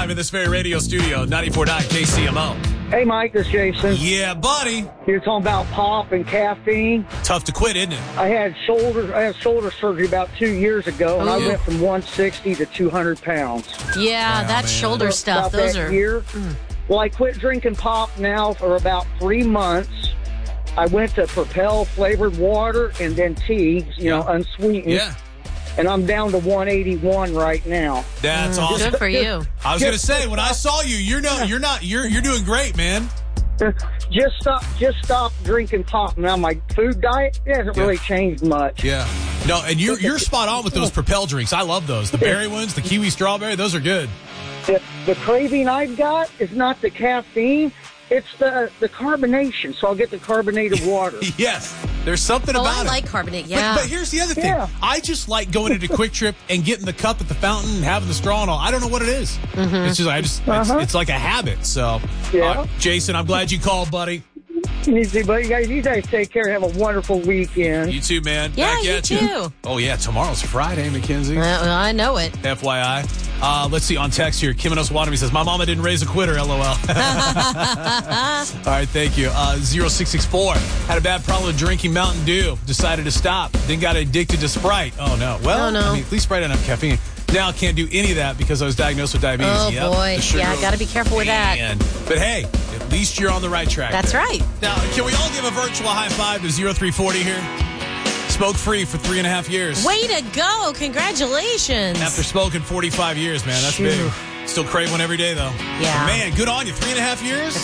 time in this very radio studio, 94.9 KCMO. Hey, Mike, this is Jason. Yeah, buddy. You're talking about pop and caffeine. Tough to quit, isn't it? I had shoulder surgery about 2 years ago, and I went from 160 to 200 pounds. Yeah, Wow, that man. shoulder stuff, About those that are... year. Well, I quit drinking pop now for about 3 months. I went to Propel flavored water and then tea, unsweetened. Yeah. And I'm down to 181 right now. That's awesome. Good for you. I was going to say, when I saw you, you're doing great, man. Just stop drinking pop. Now my food diet hasn't really changed much. Yeah. No, and you're spot on with those Propel drinks. I love those. The berry ones, the kiwi strawberry, those are good. The craving I've got is not the caffeine. It's the carbonation, so I'll get the carbonated water. Yes. There's something Oh, about I it. like carbonate, yeah. But here's the other thing. Yeah. I just like going into Quick Trip and getting the cup at the fountain and having the straw and all. I don't know what it is. It's just, it's like a habit. So, Yeah. Jason, I'm glad you called, buddy. You guys take care. Have a wonderful weekend. You too, man. Yeah, Back you at too. Oh, yeah. Tomorrow's Friday, Mackenzie. I know it. FYI. Let's see on text here. Kim in Osawatomie says, my mama didn't raise a quitter, LOL. All right, thank you. 0664 had a bad problem with drinking Mountain Dew. Decided to stop. Then got addicted to Sprite. Oh, no. Well, Oh, no. I mean, at least Sprite doesn't have caffeine. Now I can't do any of that because I was diagnosed with diabetes. Oh, Yep, boy. the sugar Yeah, got to be careful with that. man. But hey, at least you're on the right track. That's there. right. Now, can we all give a virtual high five to 0340 here? Smoke free for 3.5 years. Way to go. Congratulations. After smoking 45 years, man. That's big. Still crave one every day, though. Yeah. But man, good on you. 3.5 years?